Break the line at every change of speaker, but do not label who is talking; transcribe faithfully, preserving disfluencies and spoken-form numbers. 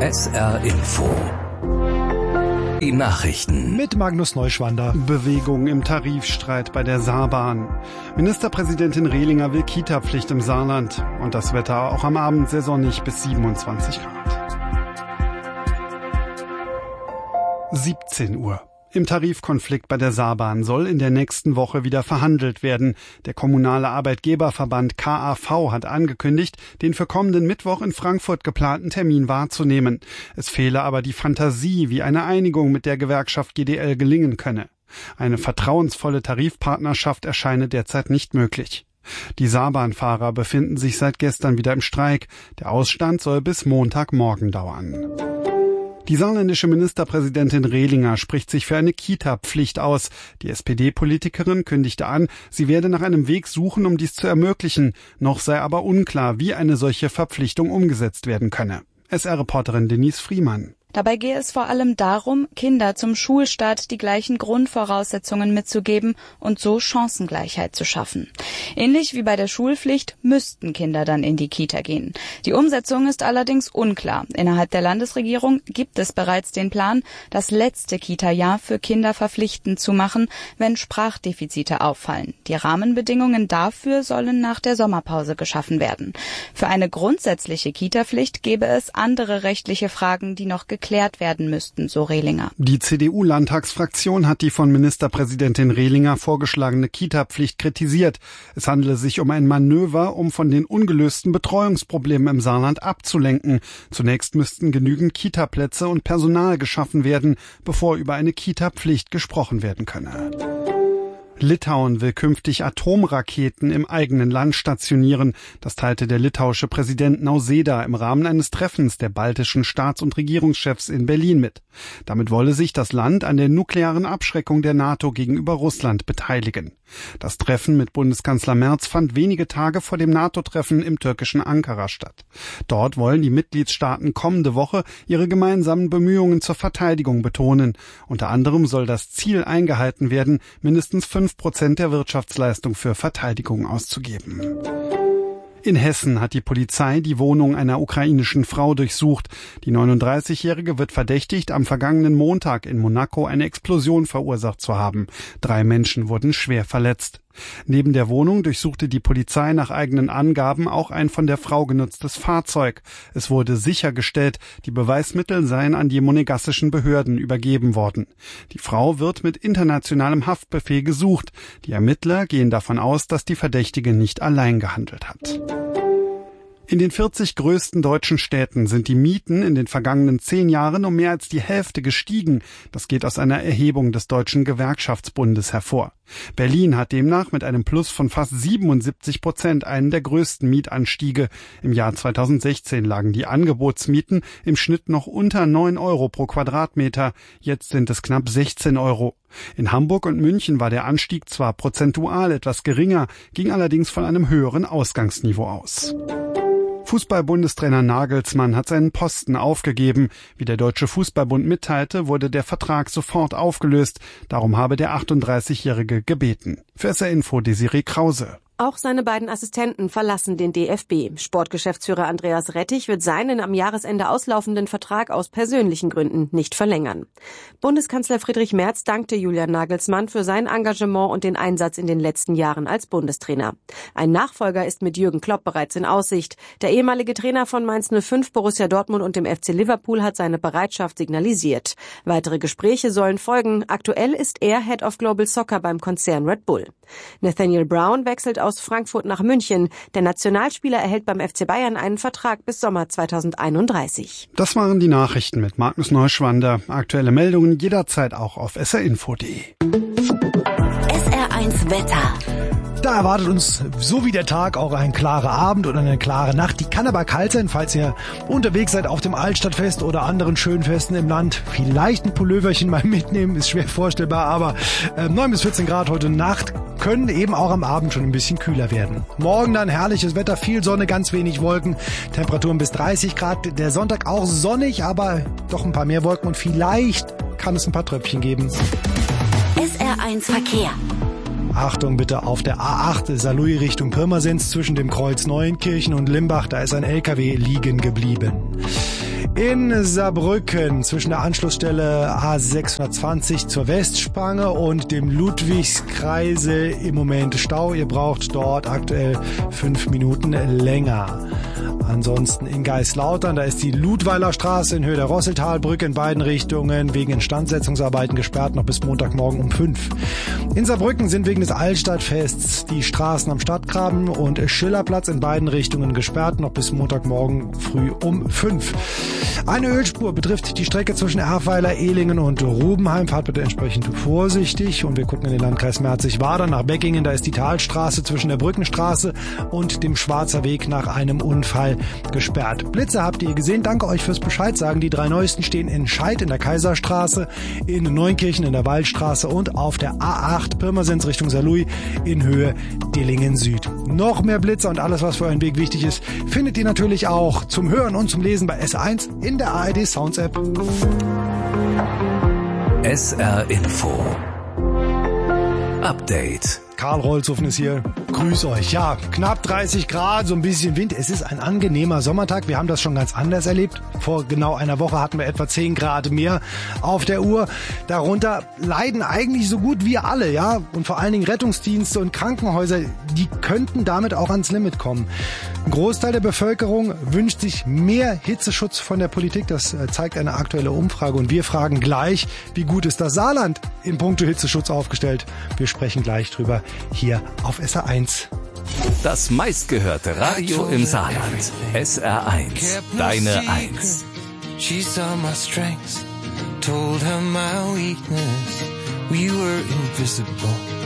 S R Info. Die Nachrichten.
Mit Magnus Neuschwander.
Bewegung im Tarifstreit bei der Saarbahn. Ministerpräsidentin Rehlinger will Kita-Pflicht im Saarland. Und das Wetter auch am Abend sehr sonnig bis siebenundzwanzig Grad. siebzehn Uhr. Im Tarifkonflikt bei der Saarbahn soll in der nächsten Woche wieder verhandelt werden. Der kommunale Arbeitgeberverband K A V hat angekündigt, den für kommenden Mittwoch in Frankfurt geplanten Termin wahrzunehmen. Es fehle aber die Fantasie, wie eine Einigung mit der Gewerkschaft G D L gelingen könne. Eine vertrauensvolle Tarifpartnerschaft erscheine derzeit nicht möglich. Die Saarbahnfahrer befinden sich seit gestern wieder im Streik. Der Ausstand soll bis Montagmorgen dauern. Die saarländische Ministerpräsidentin Rehlinger spricht sich für eine Kita-Pflicht aus. Die S P D-Politikerin kündigte an, sie werde nach einem Weg suchen, um dies zu ermöglichen. Noch sei aber unklar, wie eine solche Verpflichtung umgesetzt werden könne. S R-Reporterin Denise Friemann.
Dabei gehe es vor allem darum, Kinder zum Schulstart die gleichen Grundvoraussetzungen mitzugeben und so Chancengleichheit zu schaffen. Ähnlich wie bei der Schulpflicht müssten Kinder dann in die Kita gehen. Die Umsetzung ist allerdings unklar. Innerhalb der Landesregierung gibt es bereits den Plan, das letzte Kita-Jahr für Kinder verpflichtend zu machen, wenn Sprachdefizite auffallen. Die Rahmenbedingungen dafür sollen nach der Sommerpause geschaffen werden. Für eine grundsätzliche Kita-Pflicht gäbe es andere rechtliche Fragen, die noch geklärt werden müssten, so Rehlinger.
Die C D U-Landtagsfraktion hat die von Ministerpräsidentin Rehlinger vorgeschlagene Kita-Pflicht kritisiert. Es handele sich um ein Manöver, um von den ungelösten Betreuungsproblemen im Saarland abzulenken. Zunächst müssten genügend Kita-Plätze und Personal geschaffen werden, bevor über eine Kita-Pflicht gesprochen werden könne. Litauen will künftig Atomraketen im eigenen Land stationieren. Das teilte der litauische Präsident Nausėda im Rahmen eines Treffens der baltischen Staats- und Regierungschefs in Berlin mit. Damit wolle sich das Land an der nuklearen Abschreckung der NATO gegenüber Russland beteiligen. Das Treffen mit Bundeskanzler Merz fand wenige Tage vor dem NATO-Treffen im türkischen Ankara statt. Dort wollen die Mitgliedstaaten kommende Woche ihre gemeinsamen Bemühungen zur Verteidigung betonen. Unter anderem soll das Ziel eingehalten werden, mindestens fünf Prozent der Wirtschaftsleistung für Verteidigung auszugeben. In Hessen hat die Polizei die Wohnung einer ukrainischen Frau durchsucht. Die neununddreißigjährige wird verdächtigt, am vergangenen Montag in Monaco eine Explosion verursacht zu haben. Drei Menschen wurden schwer verletzt. Neben der Wohnung durchsuchte die Polizei nach eigenen Angaben auch ein von der Frau genutztes Fahrzeug. Es wurde sichergestellt, die Beweismittel seien an die monegassischen Behörden übergeben worden. Die Frau wird mit internationalem Haftbefehl gesucht. Die Ermittler gehen davon aus, dass die Verdächtige nicht allein gehandelt hat. In den vierzig größten deutschen Städten sind die Mieten in den vergangenen zehn Jahren um mehr als die Hälfte gestiegen. Das geht aus einer Erhebung des Deutschen Gewerkschaftsbundes hervor. Berlin hat demnach mit einem Plus von fast siebenundsiebzig Prozent einen der größten Mietanstiege. Im Jahr zweitausendsechzehn lagen die Angebotsmieten im Schnitt noch unter neun Euro pro Quadratmeter. Jetzt sind es knapp sechzehn Euro. In Hamburg und München war der Anstieg zwar prozentual etwas geringer, ging allerdings von einem höheren Ausgangsniveau aus. Fußball-Bundestrainer Nagelsmann hat seinen Posten aufgegeben. Wie der Deutsche Fußballbund mitteilte, wurde der Vertrag sofort aufgelöst. Darum habe der achtunddreißigjährige gebeten. Für S R Info Desiree Krause.
Auch seine beiden Assistenten verlassen den D F B. Sportgeschäftsführer Andreas Rettich wird seinen am Jahresende auslaufenden Vertrag aus persönlichen Gründen nicht verlängern. Bundeskanzler Friedrich Merz dankte Julian Nagelsmann für sein Engagement und den Einsatz in den letzten Jahren als Bundestrainer. Ein Nachfolger ist mit Jürgen Klopp bereits in Aussicht. Der ehemalige Trainer von Mainz null fünf, Borussia Dortmund und dem F C Liverpool hat seine Bereitschaft signalisiert. Weitere Gespräche sollen folgen. Aktuell ist er Head of Global Soccer beim Konzern Red Bull. Nathaniel Brown wechselt aus Frankfurt nach München. Der Nationalspieler erhält beim F C Bayern einen Vertrag bis Sommer zweitausendeinunddreißig.
Das waren die Nachrichten mit Magnus Neuschwander. Aktuelle Meldungen jederzeit auch auf s r info punkt d e.
S R eins Wetter.
Da erwartet uns, so wie der Tag, auch ein klarer Abend und eine klare Nacht. Die kann aber kalt sein, falls ihr unterwegs seid auf dem Altstadtfest oder anderen schönen Festen im Land. Vielleicht ein Pulloverchen mal mitnehmen, ist schwer vorstellbar, aber äh, neun bis vierzehn Grad heute Nacht können eben auch am Abend schon ein bisschen kühler werden. Morgen dann herrliches Wetter, viel Sonne, ganz wenig Wolken, Temperaturen bis dreißig Grad. Der Sonntag auch sonnig, aber doch ein paar mehr Wolken und vielleicht kann es ein paar Tröpfchen geben.
S R eins Verkehr.
Achtung bitte auf der A acht Saarlouis Richtung Pirmasens zwischen dem Kreuz Neuenkirchen und Limbach, da ist ein L K W liegen geblieben. In Saarbrücken zwischen der Anschlussstelle A sechshundertzwanzig zur Westspange und dem Ludwigskreisel im Moment Stau. Ihr braucht dort aktuell fünf Minuten länger. Ansonsten in Geislautern, da ist die Ludweiler Straße in Höhe der Rosseltalbrücke in beiden Richtungen wegen Instandsetzungsarbeiten gesperrt, noch bis Montagmorgen um fünf. In Saarbrücken sind wegen des Altstadtfests die Straßen am Stadtgraben und Schillerplatz in beiden Richtungen gesperrt, noch bis Montagmorgen früh um fünf. Eine Ölspur betrifft die Strecke zwischen Erfweiler, Ehlingen und Rubenheim. Fahrt bitte entsprechend vorsichtig. Und wir gucken in den Landkreis Merzig-Wadern nach Beckingen. Da ist die Talstraße zwischen der Brückenstraße und dem Schwarzer Weg nach einem Unfall gesperrt. Blitze habt ihr gesehen. Danke euch fürs Bescheid sagen. Die drei neuesten stehen in Scheid in der Kaiserstraße, in Neunkirchen in der Waldstraße und auf der A acht Pirmasens Richtung Saarlouis in Höhe Dillingen Süd. Noch mehr Blitze und alles, was für euren Weg wichtig ist, findet ihr natürlich auch zum Hören und zum Lesen bei S eins in der A R D Sounds App.
S R Info Update.
Karl Rolzhofen ist hier. Grüß euch. Ja, knapp dreißig Grad, so ein bisschen Wind. Es ist ein angenehmer Sommertag. Wir haben das schon ganz anders erlebt. Vor genau einer Woche hatten wir etwa zehn Grad mehr auf der Uhr. Darunter leiden eigentlich so gut wie alle, ja. Und vor allen Dingen Rettungsdienste und Krankenhäuser, die könnten damit auch ans Limit kommen. Ein Großteil der Bevölkerung wünscht sich mehr Hitzeschutz von der Politik. Das zeigt eine aktuelle Umfrage. Und wir fragen gleich, wie gut ist das Saarland in puncto Hitzeschutz aufgestellt? Wir sprechen gleich drüber hier auf S R eins.
Das meistgehörte Radio im Saarland. S R eins. Deine Eins.
She saw my strengths, told her my weakness. We were invisible.